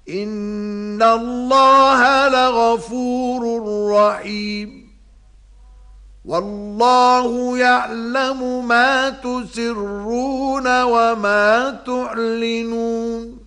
إِنَّ اللَّهَ لَغَفُورٌ رَّحِيمٌ وَاللَّهُ يَعْلَمُ مَا تُسِرُّونَ وَمَا تُعْلِنُونَ